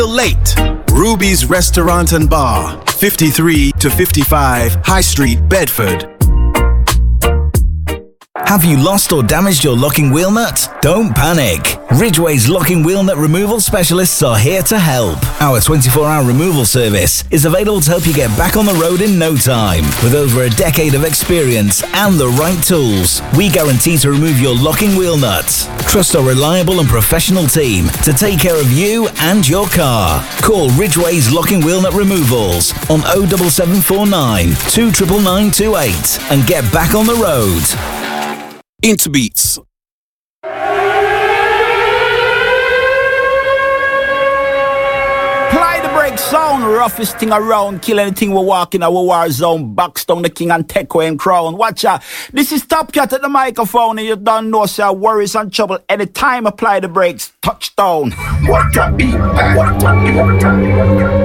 Late. Ruby's Restaurant and Bar, 53 to 55 High Street, Bedford. Have you lost or damaged your locking wheel nut? Don't panic. Ridgway's locking wheel nut removal specialists are here to help. Our 24-hour removal service is available to help you get back on the road in no time. With over a decade of experience and the right tools, we guarantee to remove your locking wheel nuts. Trust our reliable and professional team to take care of you and your car. Call Ridgway's Locking Wheel Nut Removals on 07749 29928 and get back on the road. Interbeats. Apply the break sound, roughest thing around, kill anything we're walking our war zone, box down the king and take away and crown. Watch out, this is Top Cat at the microphone, and you don't know, sir, worries and trouble anytime. Apply the brakes, touchdown. What a beat, what a beat.